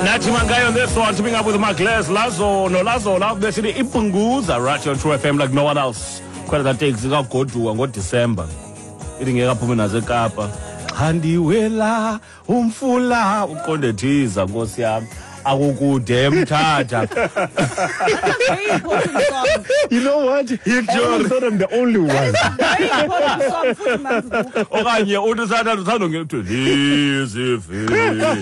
Nathi mangayo on this one, teaming up with Mark Les, Lazo, no Lazo, now basically Ipunguza, right on True FM like no one else. Quite that takes go to and go December. Eating a puma as a kappa. Handi wela, umfula, ukonde tiza, gosia. I will go damn tata. Very important song. You know what? I thought I'm the only one. Very important song for the man's book. Okanye udusana dusana ngeto easy fit.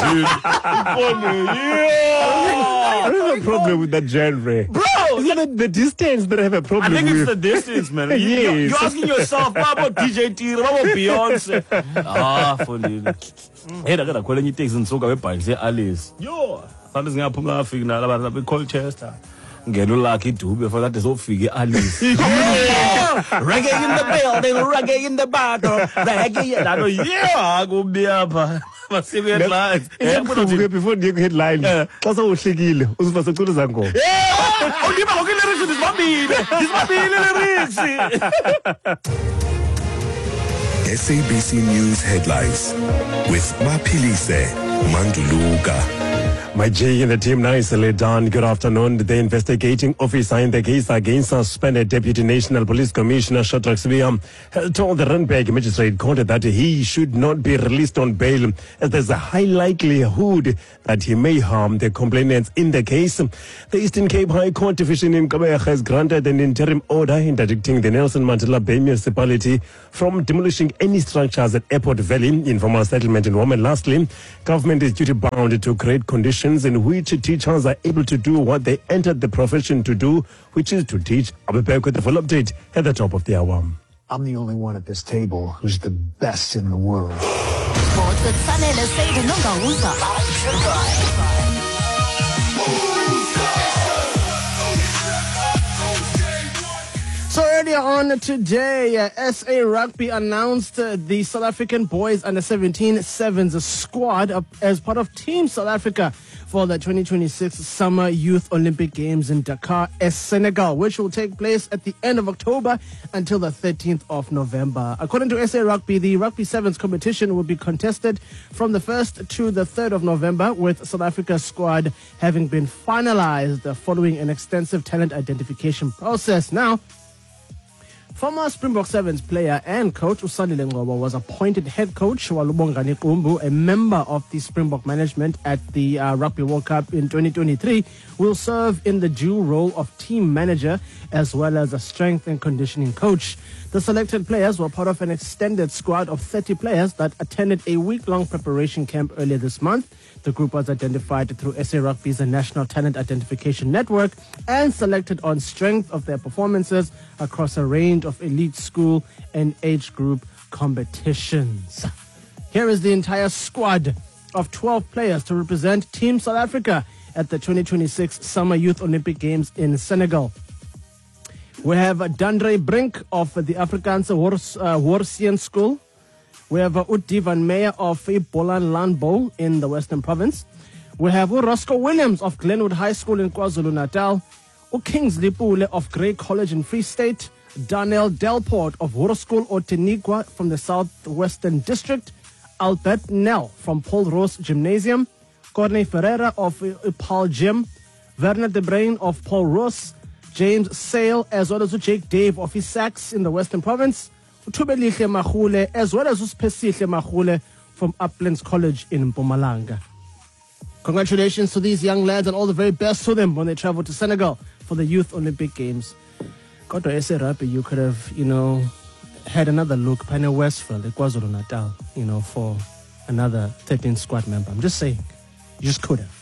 I don't have a problem with that genre. Bro, isn't it the distance that I have a problem I think with? it's the distance, man. Yes. You're asking yourself, what about DJ T, what about Beyonce? Funny. Hey, I got a calling you takes and so go by say Alice. Yo, something's gonna put my finger now about the Colchester. Get no lucky too before that is all figure Alice. Reggae in the building, reggae in the battle, reggae. I know, I go be up. Massive headlines. Before the headline, that's how shigil. Usva sakuru zango. Oh, you know, it's my lyrics. SABC News headlines with Mapilise Manduluka. My J in the team nicely done. Good afternoon. The investigating officer in the case against suspended Deputy National Police Commissioner Shadrack Sibiya told the Randburg Magistrate Court that he should not be released on bail as there's a high likelihood that he may harm the complainants in the case. The Eastern Cape High Court Division in Gqeberha has granted an interim order interdicting the Nelson Mandela Bay municipality from demolishing any structures at Airport Valley, informal settlement in Women. Lastly, government is duty bound to create conditions in which teachers are able to do what they entered the profession to do, which is to teach. I'll be back with the full update at the top of the hour. I'm the only one at this table who's the best in the world. So earlier on today, SA Rugby announced the South African boys under 17 sevens squad as part of Team South Africa for the 2026 Summer Youth Olympic Games in Dakar, Senegal, which will take place at the end of October until the 13th of November. According to SA Rugby, the Rugby Sevens competition will be contested from the 1st to the 3rd of November, with South Africa's squad having been finalized following an extensive talent identification process. Now, former Springbok Sevens player and coach Usandile Ngcobo was appointed head coach while Ubongani Qumbu, a member of the Springbok management at the Rugby World Cup in 2023, will serve in the dual role of team manager as well as a strength and conditioning coach. The selected players were part of an extended squad of 30 players that attended a week-long preparation camp earlier this month. The group was identified through SA Rugby's National Talent Identification Network and selected on strength of their performances across a range of elite school and age group competitions. Here is the entire squad of 12 players to represent Team South Africa at the 2026 Summer Youth Olympic Games in Senegal. We have Dandre Brink of the Afrikaanse Worsian School. We have Uti van Meyer of Bolan Landbou in the Western Province. We have Roscoe Williams of Glenwood High School in KwaZulu-Natal. Kingsley Pule of Grey College in Free State. Daniel Delport of Hoërskool Otenigwa from the Southwestern District. Albert Nell from Paul Roos Gymnasium. Corne Ferreira of Paul Gym. Werner de Bruin of Paul Roos. James Sale as well as Jake Dave of Isaacs in the Western Province. Utubelihle Magule as well as Uspesihle Magule from Uplands College in Mpumalanga. Congratulations to these young lads and all the very best to them when they travel to Senegal for the Youth Olympic Games. Kodwa SA Rugby, you could have, had another look, Pioneer Westfield, KwaZulu-Natal, for another 13 squad member. I'm just saying, you just could have.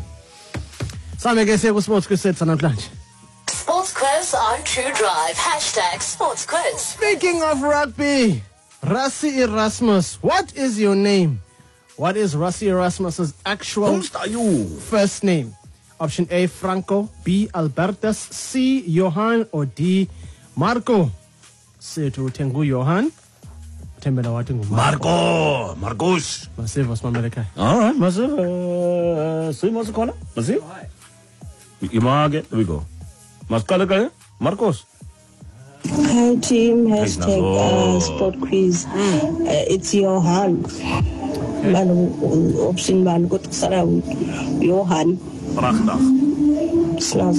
Sami ke se sports quiz namhlanje. Sports quiz on True Drive. #Sports quiz. Speaking of rugby, Rassie Erasmus, what is your name? What is Rassie Erasmus's actual first name? Option A, Franco. B, Albertus. C, Johan. Or D, Marco. Say to Tengu Johan. Tembela watingu Marco. Marcos. Massive was America. All right, Massive. See what's the corner? Massive. Image. There we go. Marcos. Hi team, hashtag Nazo. sport quiz. It's Johan. Man, option man, go to Sarah. Johan. Prachtig. Slash.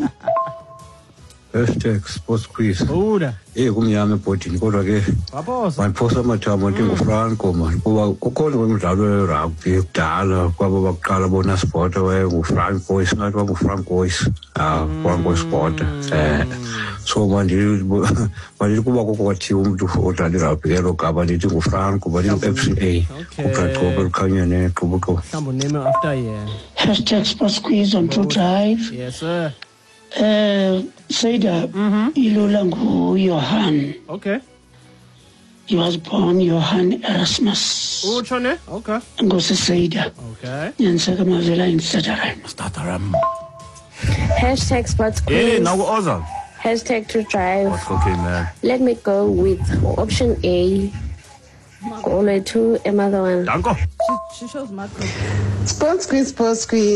Hashtag sports quiz. Buda. Kumnyama ebhodini kodwa ke Waphosa. mandiphosa amathambo ndingufranco man kuba kukhona kwemidlalo yerugby kudala kwabo bakuqala bona sport wayengufranco isingathi wangufranco voice wangosport so manje kuba koko kwathiwa umuntu odlala irugby elo gama lithi ngufranco but FCA kuqaqobo likhanya neqobo Mhlawumbe name after yeah. Hashtag sports quiz on True Drive. Yes sir. Seda, Ilula ngu Johan. Okay. He was born Johan Erasmus. Uchone? Okay. Ngosi Seda. Okay. Yanseka mavela in Sadaram. Stataram. Hashtag sports Hey, quiz. now Ozan. Hashtag to drive. What's okay, man? Let me go with option A. Only two, another one. Danko. She shows macro. Sports quiz. Oh,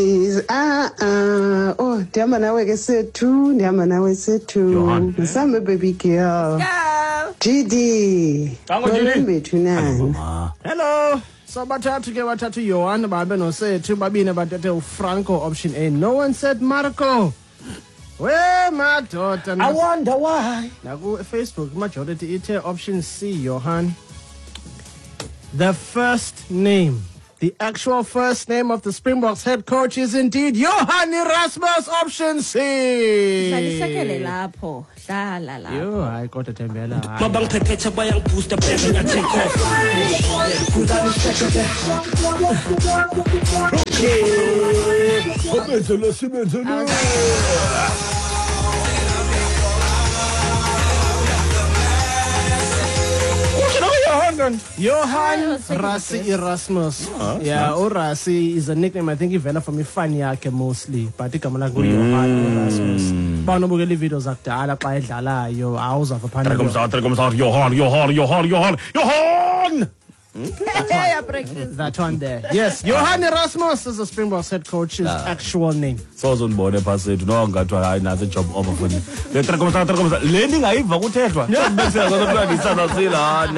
ndihamba nawe ke sethu, Johan. Msambe baby girl. GD. Danko, GD. Bethu nani. Hello. So bathathu ke bathathu Johan babe no sethu babine bathathe uFranco option A. No one said Marco. Where madoda. I wonder why. Naku Facebook majority ithe option C Johan. The first name, the actual first name of the Springboks head coach is indeed Johan Erasmus, option C. Dlalisekele lapho. Dlala lapho. Yo, hayi kodwa Thembela. hayi. Mabangiphethe bayangibooster phela ngiyatake Johan Rassi Erasmus. Yeah, Rassi is a nickname I think ivela from ifani yakhe mostly, but igama lakhe Johan Erasmus. Banobukela videos zakudala xa edlalayo awuzava phana. Trek Johan! Yeah, practice. That one there. Yes, Johan Erasmus is the Springboks head coach's actual name. Sozo ndibone phasethu no ngathiwa hayi nazo job over for you. Le Trek le ndingayiva kuthethwa. Bese yazo ndisana sila.